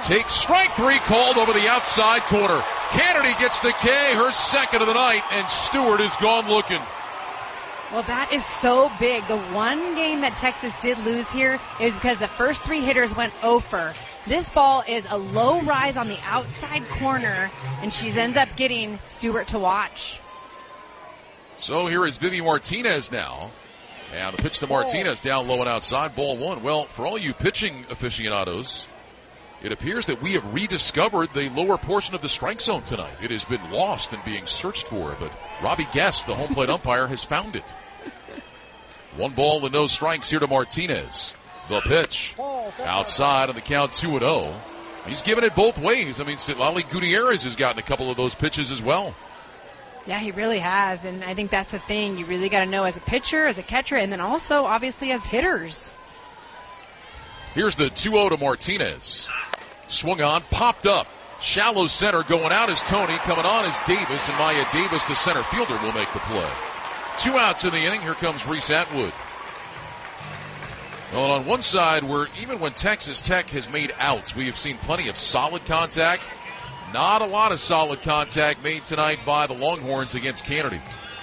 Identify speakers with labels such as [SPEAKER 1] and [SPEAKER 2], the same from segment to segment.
[SPEAKER 1] Take strike three called over the outside corner. Kennedy gets the K, her second of the night, and Stewart is gone looking.
[SPEAKER 2] Well, that is so big. The one game that Texas did lose here is because the first three hitters went 0 for. This ball is a low rise on the outside corner, and she ends up getting Stewart to watch.
[SPEAKER 1] So here is Vivi Martinez now. And the pitch to Martinez down low and outside, ball one. Well, for all you pitching aficionados, it appears that we have rediscovered the lower portion of the strike zone tonight. It has been lost and being searched for, but Robbie Guest, the home plate umpire, has found it. 1 ball and no strikes here to Martinez. The pitch outside on the count 2-0. He's given it both ways. I mean, Citlali Gutierrez has gotten a couple of those pitches as well.
[SPEAKER 2] Yeah, he really has, and I think that's the thing. You really got to know as a pitcher, as a catcher, and then also, obviously, as hitters.
[SPEAKER 1] Here's the 2-0 to Martinez. Swung on, popped up. Shallow center going out is Tony. Coming on is Davis, and Maya Davis, the center fielder, will make the play. 2 outs in the inning. Here comes Reese Atwood. Well, on one side, even when Texas Tech has made outs, we have seen plenty of solid contact. Not a lot of solid contact made tonight by the Longhorns against Kennedy.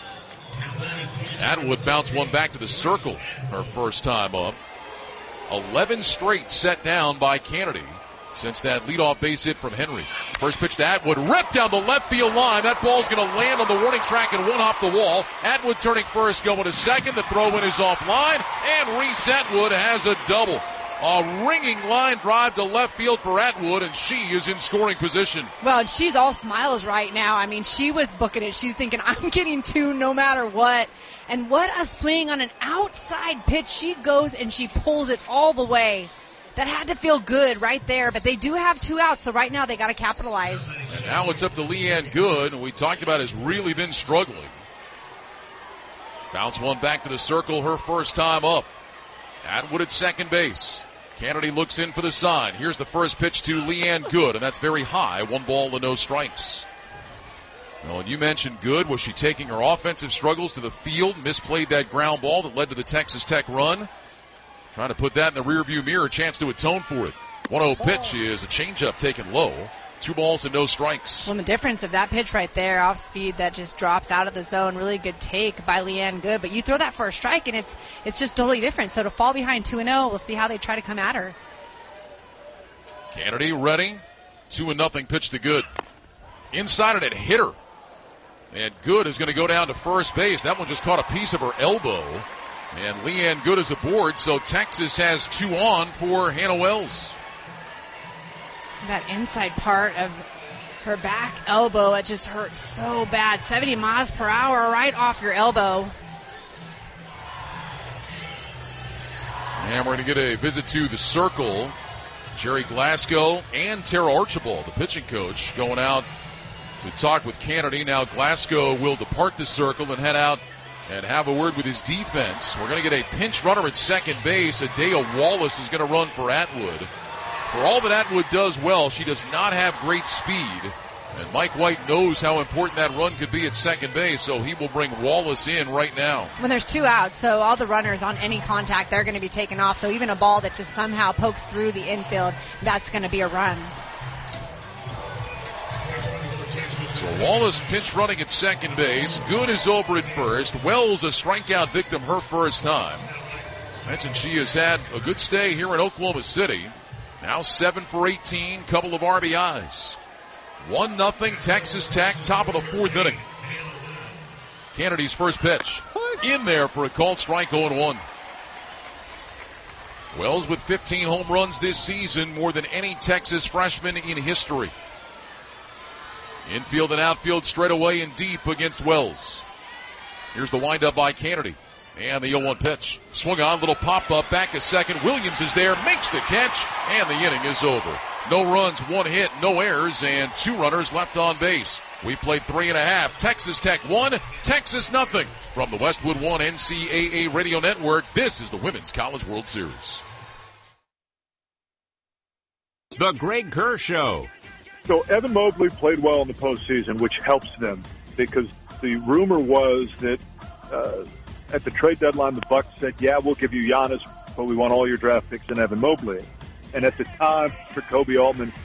[SPEAKER 1] Atwood bounced one back to the circle her first time up. 11 straight set down by Kennedy since that leadoff base hit from Henry. First pitch to Atwood, ripped down the left field line. That ball's going to land on the warning track and one off the wall. Atwood turning first, going to second. The throw-in is offline, and Reese Atwood has a double. A ringing line drive to left field for Atwood, and she is in scoring position.
[SPEAKER 2] Well, she's all smiles right now. I mean, she was booking it. She's thinking, I'm getting 2 no matter what. And what a swing on an outside pitch. She goes and she pulls it all the way. That had to feel good right there, but they do have 2 outs, so right now they got to capitalize.
[SPEAKER 1] And now it's up to Leanne Good, and we talked about has really been struggling. Bounce one back to the circle, her first time up. Atwood at second base. Kennedy looks in for the sign. Here's the first pitch to Leanne Good, and that's very high. 1 ball and no strikes. Well, and you mentioned Good. Was she taking her offensive struggles to the field? Misplayed that ground ball that led to the Texas Tech run. Trying to put that in the rearview mirror, chance to atone for it. 1-0 pitch is a changeup taken low. 2 balls and no strikes.
[SPEAKER 2] Well, the difference of that pitch right there, off speed, that just drops out of the zone. Really good take by Leanne Good. But you throw that for a strike, and it's just totally different. So to fall behind 2-0, we'll see how they try to come at her.
[SPEAKER 1] Kennedy ready. 2-0 pitch to Good. Inside it hit her. And Good is going to go down to first base. That one just caught a piece of her elbow. And Leanne Good is aboard, so Texas has 2 on for Hannah Wells.
[SPEAKER 2] That inside part of her back elbow, it just hurts so bad. 70 miles per hour right off your elbow.
[SPEAKER 1] And we're going to get a visit to the circle. Jerry Glasgow and Tara Archibald, the pitching coach, going out to talk with Kennedy. Now Glasgow will depart the circle and head out and have a word with his defense. We're going to get a pinch runner at second base. Adea Wallace is going to run for Atwood. For all that Atwood does well, she does not have great speed. And Mike White knows how important that run could be at second base, so he will bring Wallace in right now.
[SPEAKER 2] When there's 2 outs, so all the runners on any contact, they're going to be taken off. So even a ball that just somehow pokes through the infield, that's going to be a run.
[SPEAKER 1] So Wallace pinch running at second base. Good is over at first. Wells a strikeout victim her first time. Mentioned she has had a good stay here in Oklahoma City. Now 7 for 18, couple of RBIs. 1-0 Texas Tech, top of the 4th inning. Kennedy's first pitch. In there for a called strike, 0-1. Wells with 15 home runs this season, more than any Texas freshman in history. Infield and outfield straight away and deep against Wells. Here's the windup by Kennedy. And the 0-1 pitch. Swung on, little pop-up, back a second. Williams is there, makes the catch, and the inning is over. No runs, 1 hit, no errors, and 2 runners left on base. We played 3.5. Texas Tech 1, Texas nothing. From the Westwood One NCAA Radio Network, this is the Women's College World Series.
[SPEAKER 3] The Greg Kerr Show.
[SPEAKER 4] So Evan Mobley played well in the postseason, which helps them because the rumor was that at the trade deadline, the Bucks said, yeah, we'll give you Giannis, but we want all your draft picks and Evan Mobley. And at the time, Jacoby Altman